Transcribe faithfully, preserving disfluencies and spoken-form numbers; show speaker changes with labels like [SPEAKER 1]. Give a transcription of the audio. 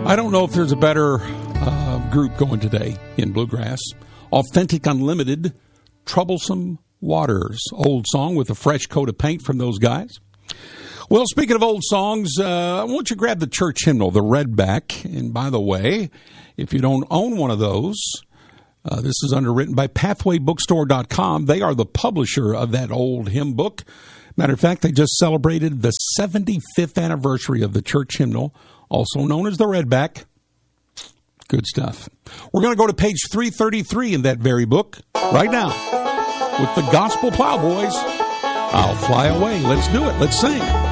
[SPEAKER 1] I don't know if there's a better uh, group going today in bluegrass. Authentic Unlimited, Troublesome Waters. Old song with a fresh coat of paint from those guys. Well, speaking of old songs, uh, I want you to grab the church hymnal, the Redback. And by the way, if you don't own one of those, uh, this is underwritten by pathway bookstore dot com. They are the publisher of that old hymn book. Matter of fact, they just celebrated the seventy-fifth anniversary of the church hymnal, also known as the Redback. Good stuff. We're going to go to page three thirty-three in that very book right now with the Gospel Plowboys. I'll Fly Away. Let's do it. Let's sing.